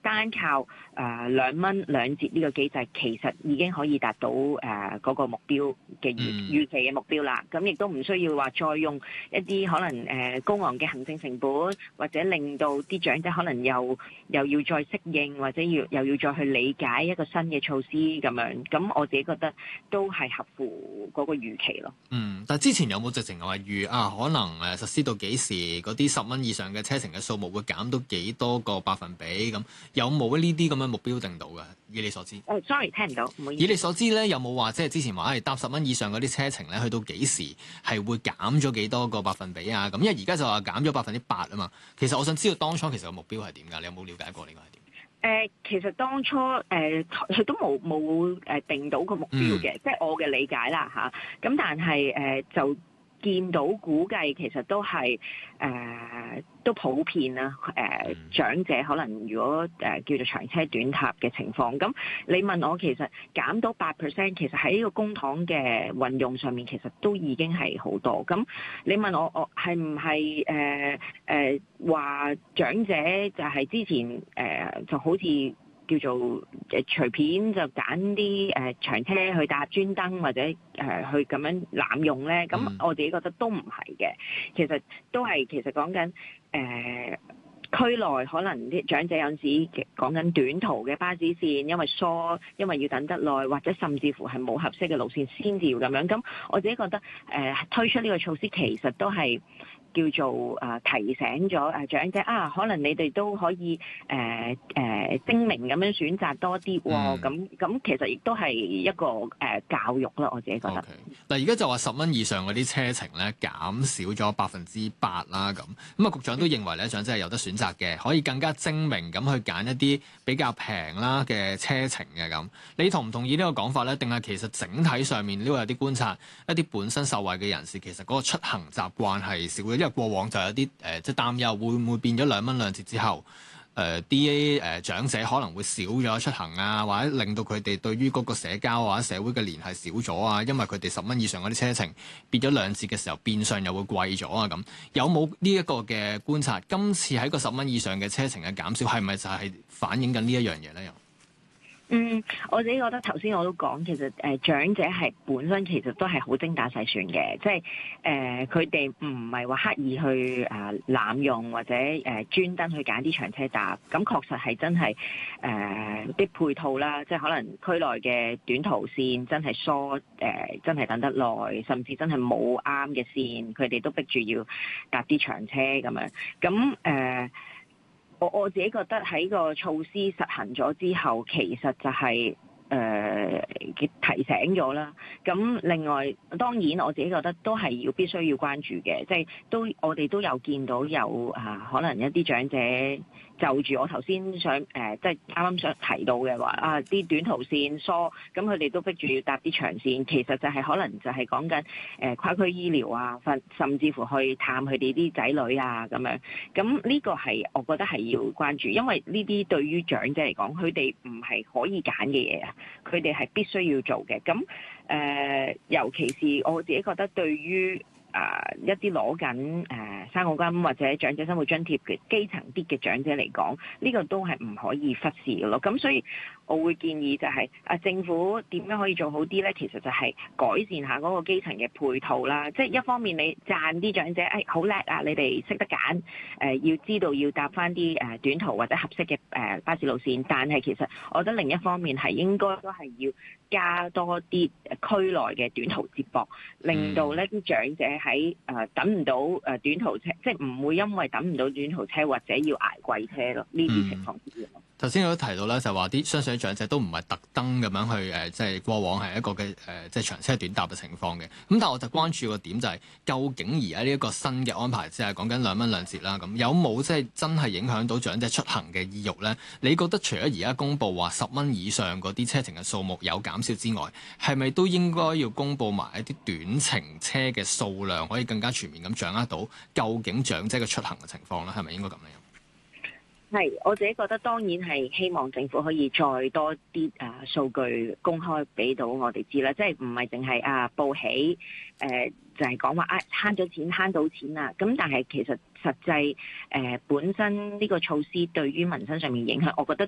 單靠2蚊2折呢個機制，其實已經可以達到嗰個目標嘅預期嘅目標啦。咁亦都唔需要話再用一啲可能高昂嘅行政成本，或者令到啲長者可能又要再適應，或者又要再去理解一個新嘅措施咁樣。咁我自己覺得都係合乎嗰個預期咯。 但係之前有冇直情話預可能實施到幾時嗰啲10蚊以上嘅車程嘅數目會減到幾多個百分比咁？有冇呢啲咁嘅目標定到嘅？以你所知 ？sorry 聽唔到，唔好意思。 以你所知咧，有冇話即係之前話搭10蚊以上嗰啲車程咧，去到幾時係會減咗幾多個百分比啊？咁因為而家就話減咗8%啊嘛。其實我想知道當初其實個目標係點㗎？你有冇了解過呢個係點？ 其實當初佢都冇定到個目標嘅，即係我嘅理解啦嚇。咁但係就見到估計其實都係都普遍啦。長者可能如果叫做長車短搭嘅情況，咁你問我其實減到8%，其實喺呢個公帑嘅運用上面，其實都已經係好多。咁你問我係唔係話長者就係之前就好似叫做隨便就揀啲長車去搭專登或者去咁樣濫用咧？咁我自己覺得都唔係嘅。其實都係講緊區內可能啲長者有陣時講緊短途嘅巴士線，因為疏，因為要等得耐，或者甚至乎係冇合適嘅路線先至要咁樣。咁我自己覺得推出呢個措施其實都係叫做提醒咗長者可能你哋都可以精明咁樣選擇多啲喎。咁其實亦都係一個教育啦，我自己覺得。 嗱，而家就話10蚊以上嗰啲車程咧減少咗8%啦，咁局長都認為咧長者係有得選擇嘅，可以更加精明咁去揀一啲比較平啦嘅車程嘅咁。你同唔同意呢個講法咧？定係其實整體上面呢個有啲觀察，一啲本身受惠嘅人士其實嗰個出行習慣係少嘅，因為過往就有啲即係擔憂會唔會變咗2蚊2折之後，啲長者可能會少咗出行啊，或者令到佢哋對於嗰個社交或者社會嘅聯繫少咗啊，因為佢哋10蚊以上嗰啲車程變咗2折嘅時候，變相又會貴咗啊咁。有冇呢一個嘅觀察？今次喺個10蚊以上嘅車程嘅減少，係咪就係反映緊呢一樣嘢咧？又？ 我自己覺得頭先我都講，其實長者係本身其實都係好精打細算嘅，即係佢哋唔係話刻意去濫用或者專登去揀啲長車搭，咁確實係真係啲配套啦，即係可能區內嘅短途線真係疏，真係等得耐，甚至真係冇啱嘅線，佢哋都逼住要搭啲長車咁樣，咁我自己覺得喺個措施實行咗之後，其實就係提醒咗啦。咁另外當然我自己覺得都係必須要關注嘅，即係我哋都有見到有可能一啲長者就住我頭先想即係啱啱想提到嘅話啲短途線疏，咁佢哋都逼住要搭啲長線，其實就係可能就係講緊跨區醫療啊，甚至乎去探佢哋啲仔女啊咁樣。咁呢個係我覺得係要關注，因為呢啲對於長者嚟講，佢哋唔係可以揀嘅嘢啊，佢哋係必須要做嘅。咁尤其是我自己覺得對於一啲攞緊生果金或者長者生活津貼嘅基層啲嘅長者嚟講，呢個都係唔可以忽視嘅咯。咁所以我會建議就係政府點樣可以做好啲咧？其實就係改善下嗰個基層嘅配套啦。即係一方面你讚啲長者，好叻啊！你哋識得揀，要知道要搭翻啲短途或者合適嘅巴士路線。但係其實我覺得另一方面係應該都係要加多啲區內嘅短途接駁，令到呢啲長者喺等唔到短途車，即係唔會因為等唔到短途車或者要捱貴車咯。呢啲情況之下。 頭先我都提到咧，就話啲相信啲長者都唔係特登咁樣去即係過往係一個嘅即係長車短搭嘅情況嘅。咁但係我就關注個點就係、是，究竟而家呢一個新嘅安排，即係講緊2蚊2折啦，咁有冇即係真係影響到長者出行嘅意欲咧？你覺得除咗而家公布話10蚊以上嗰啲車程嘅數目有減少之外，係咪都應該要公布埋一啲短程車嘅數量，可以更加全面咁掌握到究竟長者嘅出行嘅情況咧？係咪應該咁樣？ 係，我自己覺得當然係希望政府可以再多啲數據公開俾到我哋知啦，即係唔係淨係報喜就係講話慳咗錢慳到錢啦。咁但係其實實際本身呢個措施對於民生上面影響，我覺得